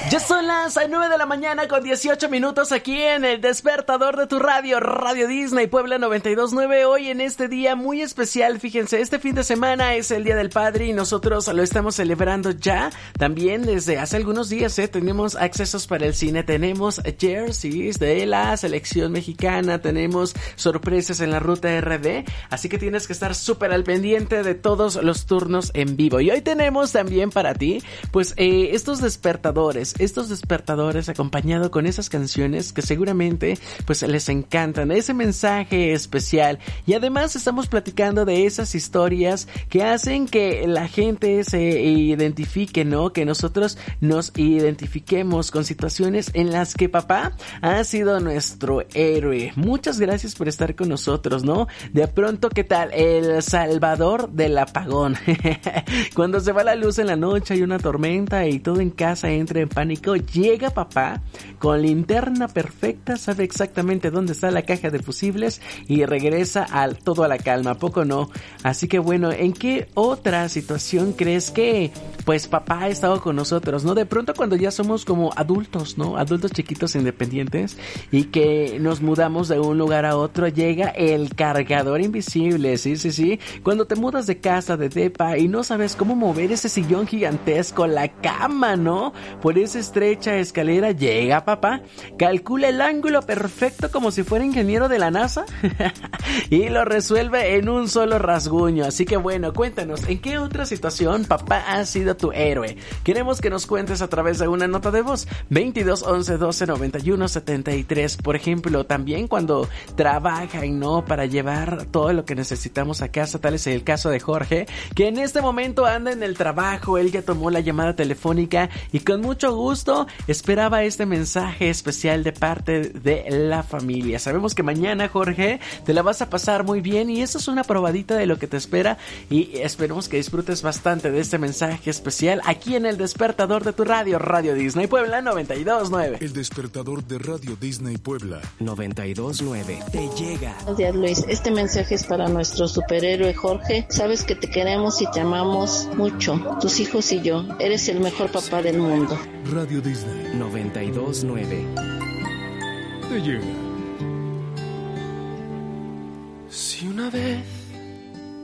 Ya son las 9 de la mañana con 18 minutos aquí en el despertador de tu radio, Radio Disney Puebla 92.9. Hoy en este día muy especial, fíjense, este fin de semana es el Día del Padre y nosotros lo estamos celebrando ya. También desde hace algunos días tenemos accesos para el cine, tenemos jerseys de la selección mexicana, tenemos sorpresas en la ruta RD, así que tienes que estar súper al pendiente de todos los turnos en vivo. Y hoy tenemos también para ti, pues estos despertadores acompañado con esas canciones que seguramente pues les encantan, ese mensaje especial, y además estamos platicando de esas historias que hacen que la gente se identifique, ¿no? Que nosotros nos identifiquemos con situaciones en las que papá ha sido nuestro héroe. Muchas gracias por estar con nosotros, ¿no? De pronto, ¿qué tal? El salvador del apagón. Cuando se va la luz en la noche, hay una tormenta y todo en casa entra en pánico, llega papá con linterna perfecta, sabe exactamente dónde está la caja de fusibles y regresa todo a la calma, ¿a poco no? Así que bueno, ¿en qué otra situación crees que pues papá ha estado con nosotros, ¿no? De pronto cuando ya somos como adultos, ¿no? Adultos chiquitos independientes y que nos mudamos de un lugar a otro, llega el cargador invisible, sí. Cuando te mudas de casa, de depa y no sabes cómo mover ese sillón gigantesco, la cama, ¿no? Por esa estrecha escalera llega papá, calcula el ángulo perfecto como si fuera ingeniero de la NASA y lo resuelve en un solo rasguño. Así que bueno, cuéntanos, ¿en qué otra situación papá ha sido tu héroe? Queremos que nos cuentes a través de una nota de voz, 22 11 12 91 73. Por ejemplo, también cuando trabajan, ¿no? Para llevar todo lo que necesitamos a casa. Tal es el caso de Jorge, que en este momento anda en el trabajo. Él ya tomó la llamada telefónica y con mucho gusto esperaba este mensaje especial de parte de la familia. Sabemos que mañana, Jorge, te la vas a pasar muy bien y eso es una probadita de lo que te espera, y esperemos que disfrutes bastante de este mensaje especial aquí en el despertador de tu radio, Radio Disney Puebla 92.9. El despertador de Radio Disney Puebla 92.9 te llega. Buenos días, Luis. Este mensaje es para nuestro superhéroe Jorge. Sabes que te queremos y te amamos mucho, tus hijos y yo. Eres el mejor papá del mundo. Radio Disney 92.9 te llega. Si una vez